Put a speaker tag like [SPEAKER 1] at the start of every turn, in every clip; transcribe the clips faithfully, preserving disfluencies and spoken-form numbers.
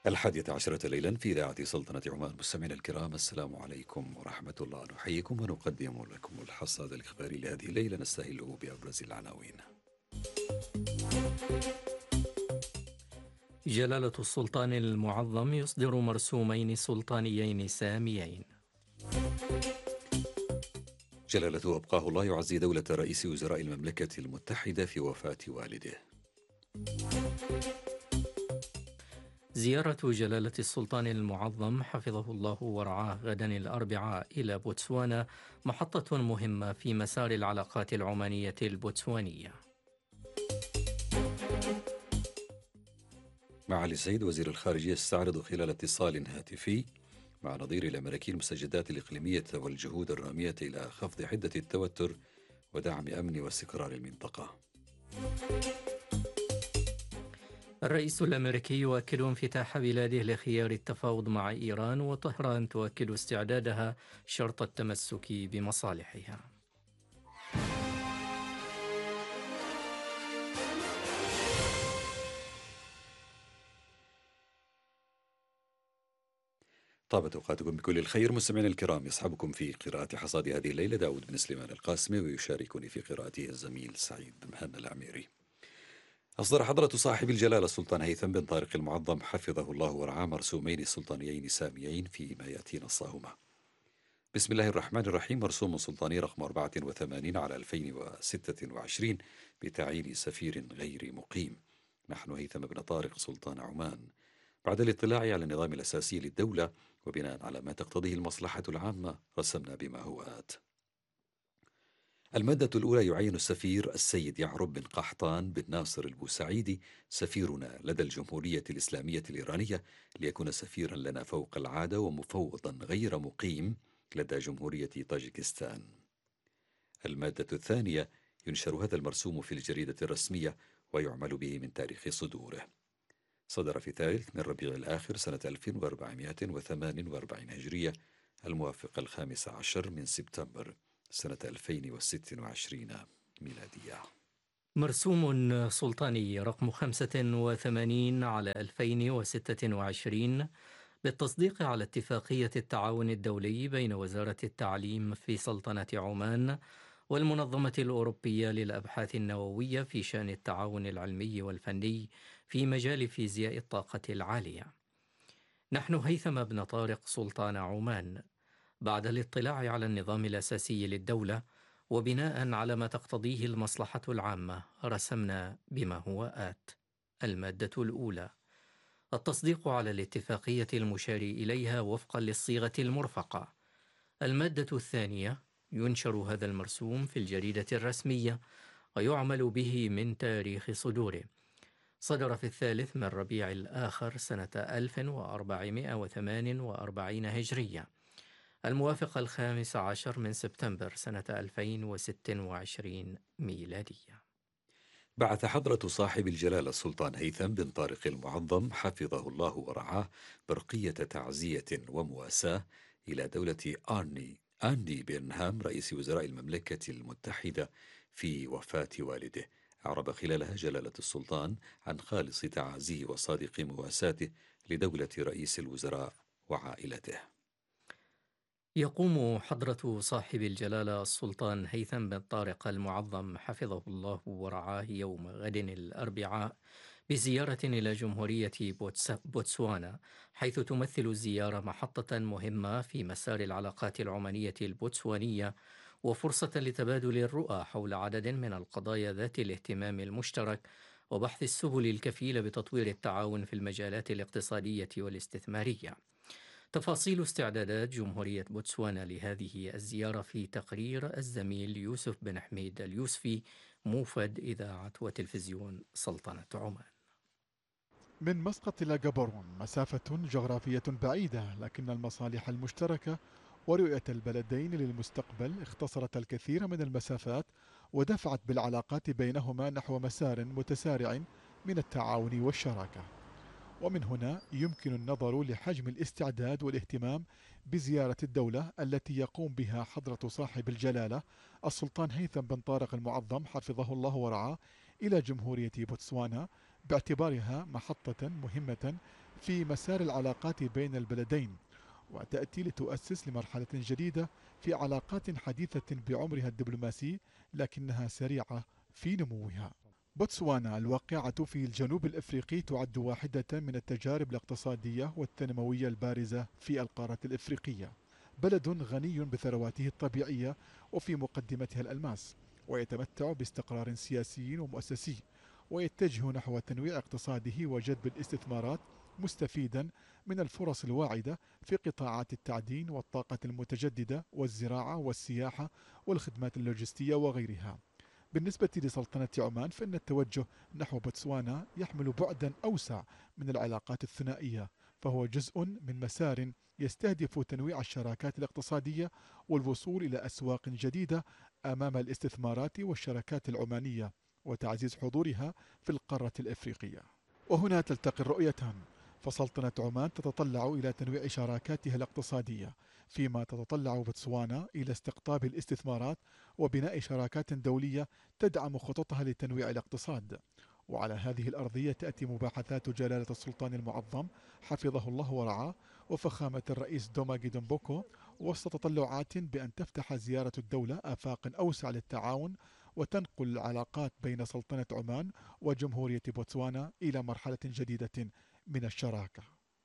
[SPEAKER 1] الحادية عشرة ليلا في إذاعة سلطنة عمان. مستمعينا الكرام، السلام عليكم ورحمة الله. نحييكم ونقدم لكم الحصاد الإخباري لهذه الليلة، نستهل بأبرز العناوين.
[SPEAKER 2] جلالة السلطان المعظم يصدر مرسومين سلطانيين ساميين.
[SPEAKER 1] جلالته أبقاه الله يعزي دولة رئيس وزراء المملكة المتحدة في وفاة والده.
[SPEAKER 2] زيارة جلالة السلطان المعظم حفظه الله ورعاه غدا الأربعاء إلى بوتسوانا محطة مهمة في مسار العلاقات العمانية البوتسوانية.
[SPEAKER 1] معالي السيد وزير الخارجية يستعرض خلال اتصال هاتفي مع نظير الأمريكي المستجدات الإقليمية والجهود الرامية إلى خفض حدة التوتر ودعم أمن واستقرار المنطقة.
[SPEAKER 2] الرئيس الأمريكي يؤكد انفتاح بلاده لخيار التفاوض مع إيران، وطهران تؤكد استعدادها شرط التمسك بمصالحها.
[SPEAKER 1] طابت أوقاتكم بكل الخير مستمعينا الكرام. يصحبكم في قراءة حصاد هذه الليلة داود بن سليمان القاسمي، ويشاركني في قراءته الزميل سعيد مهنا العميري. أصدر حضرة صاحب الجلالة السلطان هيثم بن طارق المعظم حفظه الله ورعاه مرسومين سلطانيين ساميين في ما يأتينا الصاهمة. بسم الله الرحمن الرحيم. مرسوم سلطاني رقم أربعة وثمانين على ألفين وستة وعشرين بتعيين سفير غير مقيم. نحن هيثم بن طارق سلطان عمان، بعد الاطلاع على النظام الأساسي للدولة وبناء على ما تقتضيه المصلحة العامة، رسمنا بما هو آت. المادة الأولى: يعين السفير السيد يعرب بن قحطان بن ناصر البوسعيدي سفيرنا لدى الجمهورية الإسلامية الإيرانية ليكون سفيرا لنا فوق العادة ومفوضا غير مقيم لدى جمهورية طاجكستان. المادة الثانية: ينشر هذا المرسوم في الجريدة الرسمية ويعمل به من تاريخ صدوره. صدر في الثالث من ربيع الآخر سنة ألف وأربعمائة وثمانية وأربعين هجرية، الموافق الخامس عشر من سبتمبر سنة ألفين وستة وعشرين ميلادية.
[SPEAKER 2] مرسوم سلطاني رقم خمسة وثمانين على ألفين وستة وعشرين بالتصديق على اتفاقية التعاون الدولي بين وزارة التعليم في سلطنة عمان والمنظمة الأوروبية للأبحاث النووية في شأن التعاون العلمي والفني في مجال فيزياء الطاقة العالية. نحن هيثم بن طارق سلطان عمان، بعد الاطلاع على النظام الأساسي للدولة وبناء على ما تقتضيه المصلحة العامة، رسمنا بما هو آت. المادة الأولى: التصديق على الاتفاقية المشار إليها وفقا للصيغة المرفقة. المادة الثانية: ينشر هذا المرسوم في الجريدة الرسمية ويعمل به من تاريخ صدوره. صدر في الثالث من ربيع الآخر سنة ألف وأربعمائة وثمانية وأربعين هجرية، الموافق الخامس عشر من سبتمبر سنة ألفين وستة وعشرين ميلادية.
[SPEAKER 1] بعث حضرة صاحب الجلالة السلطان هيثم بن طارق المعظم حفظه الله ورعاه برقية تعزية ومواساة إلى دولة آرني آندي بيرنهام رئيس وزراء المملكة المتحدة في وفاة والده. أعرب خلالها جلالة السلطان عن خالص تعازيه وصادق مواساته لدولة رئيس الوزراء وعائلته.
[SPEAKER 2] يقوم حضرة صاحب الجلالة السلطان هيثم بن طارق المعظم حفظه الله ورعاه يوم غد الأربعاء بزيارة إلى جمهورية بوتس- بوتسوانا، حيث تمثل الزيارة محطة مهمة في مسار العلاقات العمانية البوتسوانية وفرصة لتبادل الرؤى حول عدد من القضايا ذات الاهتمام المشترك وبحث السبل الكفيلة بتطوير التعاون في المجالات الاقتصادية والاستثمارية. تفاصيل استعدادات جمهورية بوتسوانا لهذه الزيارة في تقرير الزميل يوسف بن حميد اليوسفي، موفد إذاعة وتلفزيون سلطنة عمان.
[SPEAKER 3] من مسقط إلى جابورون مسافة جغرافية بعيدة، لكن المصالح المشتركة ورؤية البلدين للمستقبل اختصرت الكثير من المسافات ودفعت بالعلاقات بينهما نحو مسار متسارع من التعاون والشراكة. ومن هنا يمكن النظر لحجم الاستعداد والاهتمام بزيارة الدولة التي يقوم بها حضرة صاحب الجلالة السلطان هيثم بن طارق المعظم حفظه الله ورعاه إلى جمهورية بوتسوانا، باعتبارها محطة مهمة في مسار العلاقات بين البلدين، وتأتي لتؤسس لمرحلة جديدة في علاقات حديثة بعمرها الدبلوماسي لكنها سريعة في نموها. بوتسوانا الواقعة في الجنوب الإفريقي تعد واحدة من التجارب الاقتصادية والتنموية البارزة في القارة الإفريقية. بلد غني بثرواته الطبيعية وفي مقدمتها الألماس، ويتمتع باستقرار سياسي ومؤسسي، ويتجه نحو تنويع اقتصاده وجذب الاستثمارات مستفيدا من الفرص الواعدة في قطاعات التعدين والطاقة المتجددة والزراعة والسياحة والخدمات اللوجستية وغيرها. بالنسبة لسلطنة عمان فإن التوجه نحو بوتسوانا يحمل بعدا أوسع من العلاقات الثنائية، فهو جزء من مسار يستهدف تنويع الشراكات الاقتصادية والوصول إلى أسواق جديدة أمام الاستثمارات والشركات العمانية وتعزيز حضورها في القارة الإفريقية. وهنا تلتقي الرؤيتان، فسلطنة عمان تتطلع إلى تنويع شراكاتها الاقتصادية، فيما تتطلع بوتسوانا إلى استقطاب الاستثمارات وبناء شراكات دولية تدعم خططها لتنويع الاقتصاد. وعلى هذه الأرضية تأتي مباحثات جلالة السلطان المعظم حفظه الله ورعاه وفخامة الرئيس دوماغي دومبوكو وسط تطلعات بأن تفتح زيارة الدولة آفاق أوسع للتعاون وتنقل العلاقات بين سلطنة عمان وجمهورية بوتسوانا إلى مرحلة جديدة من الشراكة.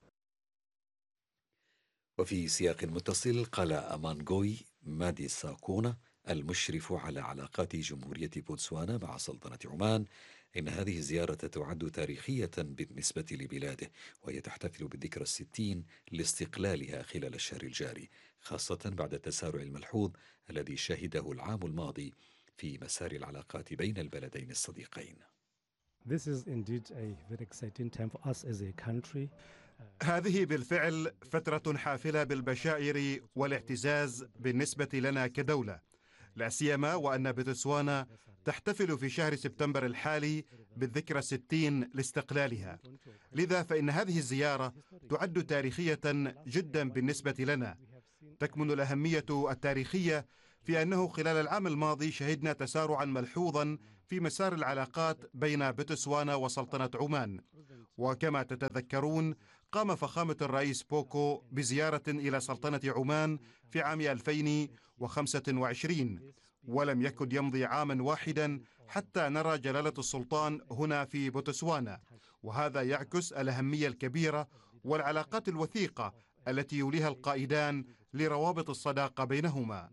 [SPEAKER 1] وفي سياق متصل قال أمانغوي مادي ساكونا المشرف على علاقات جمهورية بوتسوانا مع سلطنة عمان إن هذه الزيارة تعد تاريخية بالنسبة لبلاده، وهي تحتفل بالذكرى الستين لاستقلالها خلال الشهر الجاري، خاصة بعد التسارع الملحوظ الذي شهده العام الماضي في مسار العلاقات بين البلدين الصديقين.
[SPEAKER 4] This is indeed a very exciting time for us as a country.
[SPEAKER 5] هذه بالفعل فترة حافلة بالبشائر والاعتزاز بالنسبة لنا كدولة، لا سيما وأن بوتسوانا تحتفل في شهر سبتمبر الحالي بالذكرى الستين لاستقلالها. لذا فإن هذه الزيارة تعد تاريخية جدا بالنسبة لنا. تكمن الأهمية التاريخية في أنه خلال العام الماضي شهدنا تسارعا ملحوظا في مسار العلاقات بين بوتسوانا وسلطنة عمان. وكما تتذكرون قام فخامة الرئيس بوكو بزيارة إلى سلطنة عمان في عام ألفين وخمسة وعشرين، ولم يكن يمضي عاما واحدا حتى نرى جلالة السلطان هنا في بوتسوانا، وهذا يعكس الأهمية الكبيرة والعلاقات الوثيقة التي يوليها القائدان لروابط الصداقة بينهما.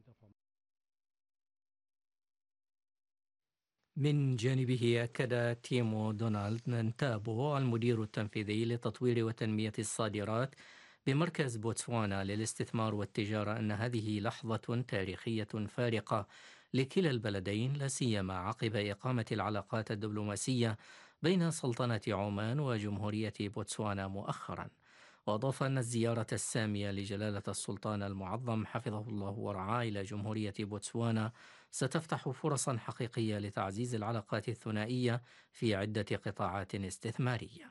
[SPEAKER 2] من جانبه أكد تيمو دونالد نانتابو المدير التنفيذي لتطوير وتنمية الصادرات بمركز بوتسوانا للاستثمار والتجارة أن هذه لحظة تاريخية فارقة لكلا البلدين، لا سيما عقب إقامة العلاقات الدبلوماسية بين سلطنة عمان وجمهورية بوتسوانا مؤخرا. وأضاف أن الزيارة السامية لجلالة السلطان المعظم حفظه الله ورعاه إلى جمهورية بوتسوانا ستفتح فرصا حقيقية لتعزيز العلاقات الثنائية في عدة قطاعات استثمارية.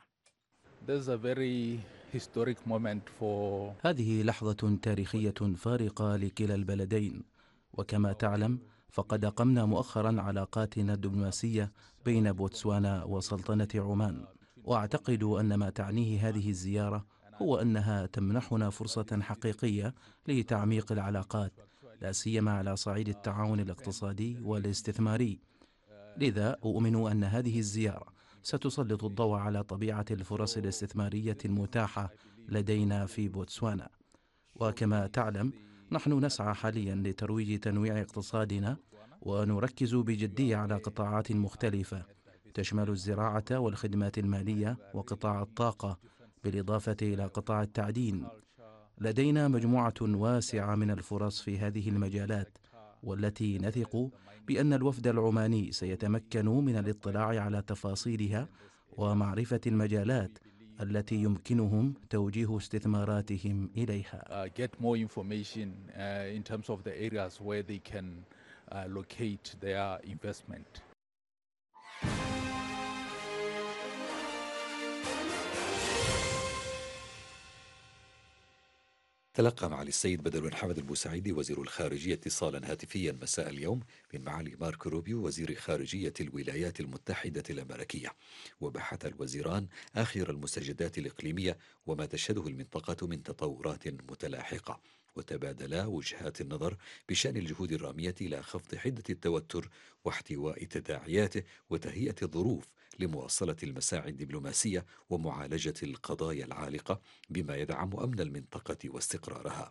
[SPEAKER 6] هذه لحظة تاريخية فارقة لكلا البلدين، وكما تعلم فقد أقمنا مؤخرا علاقاتنا الدبلوماسية بين بوتسوانا وسلطنة عمان، وأعتقد أن ما تعنيه هذه الزيارة هو أنها تمنحنا فرصة حقيقية لتعميق العلاقات، لا سيما على صعيد التعاون الاقتصادي والاستثماري. لذا أؤمن أن هذه الزيارة ستسلط الضوء على طبيعة الفرص الاستثمارية المتاحة لدينا في بوتسوانا. وكما تعلم نحن نسعى حاليا لترويج تنويع اقتصادنا، ونركز بجدية على قطاعات مختلفة تشمل الزراعة والخدمات المالية وقطاع الطاقة، بالإضافة إلى قطاع التعدين. لدينا مجموعة واسعة من الفرص في هذه المجالات، والتي نثق بأن الوفد العماني سيتمكن من الاطلاع على تفاصيلها ومعرفة المجالات التي يمكنهم توجيه استثماراتهم إليها.
[SPEAKER 1] تلقى معالي السيد بدر بن حمد البوسعيدي وزير الخارجية اتصالا هاتفيا مساء اليوم من معالي ماركو روبيو وزير خارجية الولايات المتحدة الأمريكية، وبحث الوزيران آخر المستجدات الإقليمية وما تشهده المنطقة من تطورات متلاحقة، وتبادلا وجهات النظر بشأن الجهود الرامية إلى خفض حدة التوتر واحتواء تداعياته وتهيئة الظروف لمواصلة المساعي الدبلوماسية ومعالجة القضايا العالقة بما يدعم أمن المنطقة واستقرارها.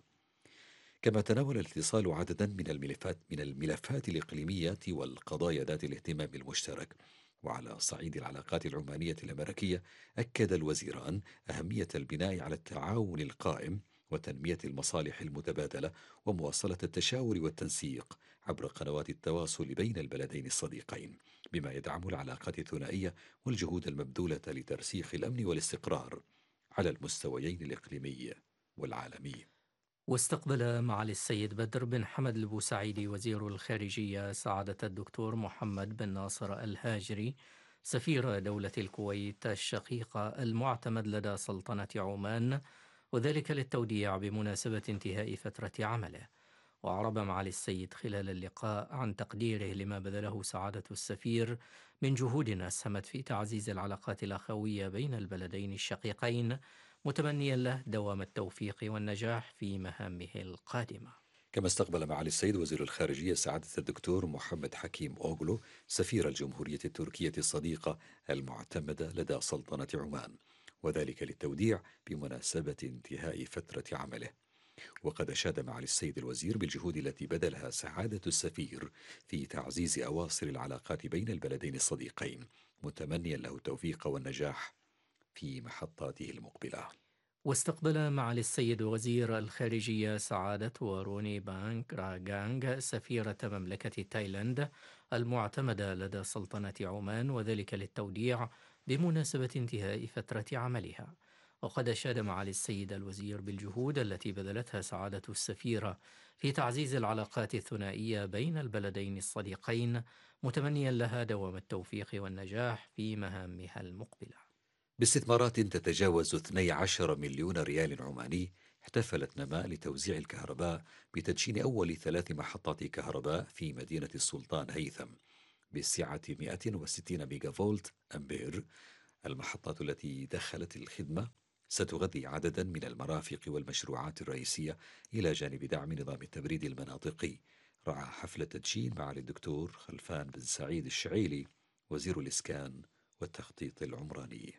[SPEAKER 1] كما تناول الاتصال عددا من الملفات من الملفات الإقليمية والقضايا ذات الاهتمام المشترك. وعلى صعيد العلاقات العمانية الأمريكية، أكد الوزيران أهمية البناء على التعاون القائم وتنمية المصالح المتبادلة ومواصلة التشاور والتنسيق عبر قنوات التواصل بين البلدين الصديقين، بما يدعم العلاقات الثنائية والجهود المبذولة لترسيخ الأمن والاستقرار على المستويين الإقليمي والعالمي.
[SPEAKER 2] واستقبل معالي السيد بدر بن حمد البوسعيدي وزير الخارجية سعادة الدكتور محمد بن ناصر الهاجري سفير دولة الكويت الشقيقة المعتمد لدى سلطنة عمان، وذلك للتوديع بمناسبة انتهاء فترة عمله. وأعرب معالي السيد خلال اللقاء عن تقديره لما بذله سعادة السفير من جهود أسهمت في تعزيز العلاقات الأخوية بين البلدين الشقيقين، متمنيا له دوام التوفيق والنجاح في مهامه القادمة.
[SPEAKER 1] كما استقبل معالي السيد وزير الخارجية سعادة الدكتور محمد حكيم أوغلو سفير الجمهورية التركية الصديقة المعتمدة لدى سلطنة عمان، وذلك للتوديع بمناسبة انتهاء فترة عمله. وقد أشاد معالي السيد الوزير بالجهود التي بذلها سعادة السفير في تعزيز أواصر العلاقات بين البلدين الصديقين، متمنيا له التوفيق والنجاح في محطاته المقبلة.
[SPEAKER 2] واستقبل معالي السيد وزير الخارجية سعادة وروني بانك راغانغ سفيرة مملكة تايلاند المعتمدة لدى سلطنة عمان، وذلك للتوديع بمناسبة انتهاء فترة عملها. وقد أشاد معالي السيد الوزير بالجهود التي بذلتها سعادة السفيرة في تعزيز العلاقات الثنائية بين البلدين الصديقين، متمنيا لها دوام التوفيق والنجاح في مهامها المقبلة.
[SPEAKER 1] باستثمارات تتجاوز اثني عشر مليون ريال عماني، احتفلت نماء لتوزيع الكهرباء بتدشين أول ثلاث محطات كهرباء في مدينة السلطان هيثم بسعة مئة وستين ميجا فولت أمبير. المحطات التي دخلت الخدمة ستغذي عددا من المرافق والمشروعات الرئيسية إلى جانب دعم نظام التبريد المناطقي. رعى حفل التدشين معالي الدكتور خلفان بن سعيد الشعيلي وزير الإسكان والتخطيط العمراني.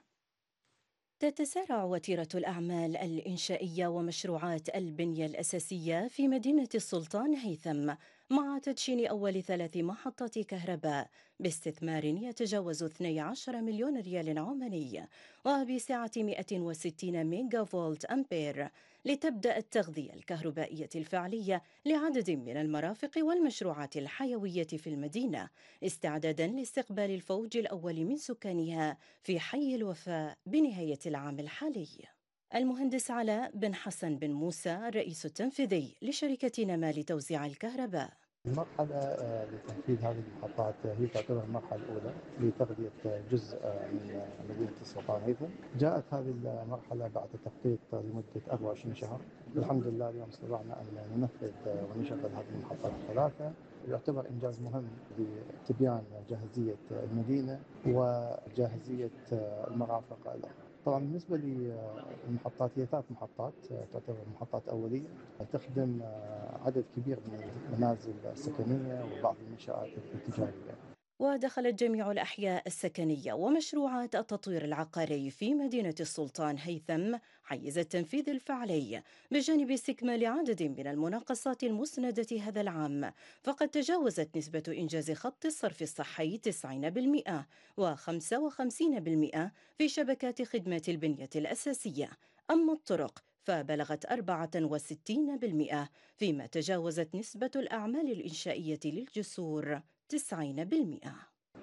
[SPEAKER 7] تتسارع وتيرة الأعمال الإنشائية ومشروعات البنية الأساسية في مدينة السلطان هيثم مع تدشين أول ثلاث محطات كهرباء باستثمار يتجاوز اثني عشر مليون ريال عماني وبسعة مئة وستين ميجا فولت أمبير، لتبدأ التغذية الكهربائية الفعلية لعدد من المرافق والمشروعات الحيوية في المدينة، استعدادا لاستقبال الفوج الأول من سكانها في حي الوفاء بنهاية العام الحالي. المهندس علاء بن حسن بن موسى الرئيس التنفيذي لشركة نما لتوزيع الكهرباء.
[SPEAKER 8] المرحلة لتنفيذ هذه المحطات هي تعتبر المرحلة الأولى لتغذية جزء من مدينة السلطان هيثم. جاءت هذه المرحلة بعد تخطيط لمدة أربعة وعشرين شهر. الحمد لله اليوم استطعنا أن ننفذ ونشغل هذه المحطات الثلاثة. يعتبر إنجاز مهم لتبيان جاهزية المدينة وجاهزية المرافق الأخرى. طبعا بالنسبة للمحطات هي ثلاث محطات تعتبر محطات أولية تخدم عدد كبير من المنازل السكنية وبعض المنشآت التجارية.
[SPEAKER 7] ودخلت جميع الأحياء السكنية ومشروعات التطوير العقاري في مدينة السلطان هيثم حيز التنفيذ الفعلي، بجانب استكمال عدد من المناقصات المسندة هذا العام. فقد تجاوزت نسبة إنجاز خط الصرف الصحي تسعين بالمئة وخمسة وخمسين بالمئة في شبكات خدمات البنية الأساسية. أما الطرق فبلغت أربعة وستين بالمئة، فيما تجاوزت نسبة الأعمال الإنشائية للجسور تسعين بالمئة.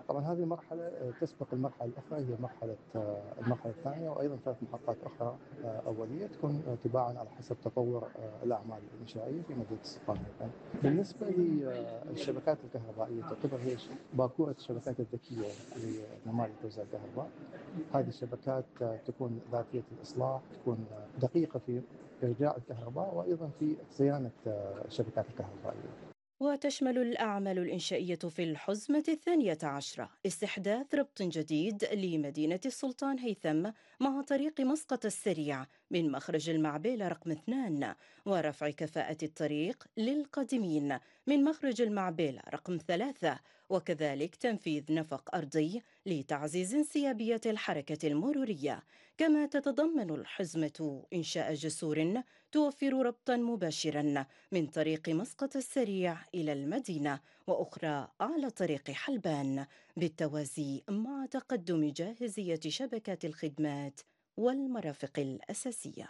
[SPEAKER 8] طبعا هذه المرحلة تسبق المرحلة الأخرى، هي مرحلة المرحلة الثانية، وأيضا ثلاث محطات أخرى أولية تكون تباعا على حسب تطور الأعمال الإنشائية في مدينة السلطان هيثم. بالنسبة للشبكات الكهربائية تعتبر هي باكورة الشبكات الذكية لممارسة توزيع الكهرباء. هذه الشبكات تكون ذاتية الإصلاح، تكون دقيقة في إرجاع الكهرباء وأيضا في صيانة الشبكات الكهربائية.
[SPEAKER 7] وتشمل الأعمال الإنشائية في الحزمة الثانية عشرة استحداث ربط جديد لمدينة السلطان هيثم مع طريق مسقط السريع من مخرج المعبيلة رقم اثنان، ورفع كفاءة الطريق للقادمين من مخرج المعبيلة رقم ثلاثة، وكذلك تنفيذ نفق أرضي لتعزيز انسيابية الحركة المرورية. كما تتضمن الحزمة إنشاء جسور توفر ربطا مباشرا من طريق مسقط السريع إلى المدينة، وأخرى على طريق حلبان، بالتوازي مع تقدم جاهزية شبكات الخدمات والمرافق الأساسية.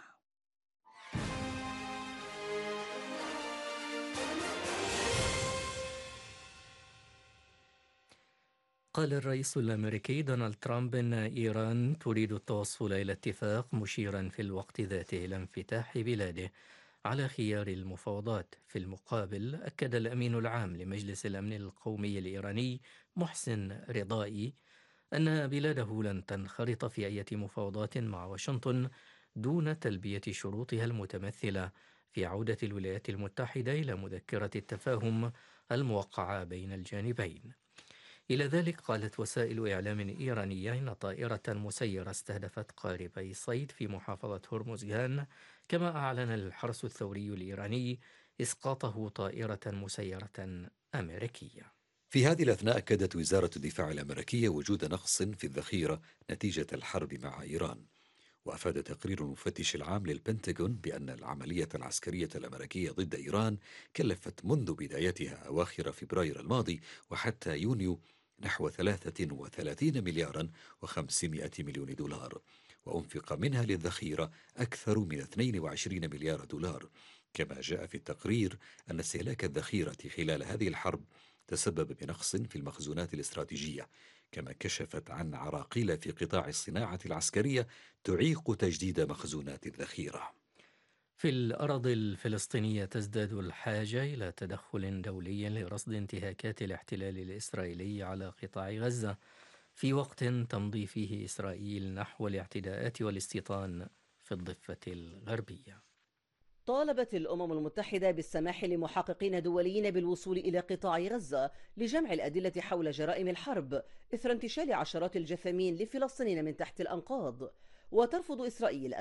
[SPEAKER 2] قال الرئيس الأمريكي دونالد ترامب أن إيران تريد التوصل إلى اتفاق، مشيرا في الوقت ذاته إلى انفتاح بلاده على خيار المفاوضات. في المقابل أكد الأمين العام لمجلس الأمن القومي الإيراني محسن رضائي أن بلاده لن تنخرط في أي مفاوضات مع واشنطن دون تلبية شروطها المتمثلة في عودة الولايات المتحدة إلى مذكرة التفاهم الموقعة بين الجانبين. إلى ذلك قالت وسائل إعلام إيرانية إن طائرة مسيرة استهدفت قاربي صيد في محافظة هرمزغان، كما أعلن الحرس الثوري الإيراني إسقاطه طائرة مسيرة أمريكية.
[SPEAKER 1] في هذه الأثناء أكدت وزارة الدفاع الأمريكية وجود نقص في الذخيرة نتيجة الحرب مع إيران. وأفاد تقرير المفتش العام للبنتاغون بأن العملية العسكرية الأمريكية ضد إيران كلفت منذ بدايتها أواخر فبراير الماضي وحتى يونيو نحو ثلاثة وثلاثين مليارا وخمسمائة مليون دولار، وأنفق منها للذخيرة أكثر من اثنين وعشرين مليار دولار. كما جاء في التقرير أن استهلاك الذخيرة خلال هذه الحرب تسبب بنقص في المخزونات الاستراتيجية، كما كشفت عن عراقيل في قطاع الصناعة العسكرية تعيق تجديد مخزونات الذخيرة.
[SPEAKER 2] في الأراضي الفلسطينية تزداد الحاجة إلى تدخل دولي لرصد انتهاكات الاحتلال الإسرائيلي على قطاع غزة، في وقت تمضي فيه إسرائيل نحو الاعتداءات والاستيطان في الضفة الغربية.
[SPEAKER 9] طالبت الأمم المتحدة بالسماح لمحققين دوليين بالوصول إلى قطاع غزة لجمع الأدلة حول جرائم الحرب إثر انتشال عشرات الجثامين لفلسطينيين من تحت الأنقاض. وترفض إسرائيل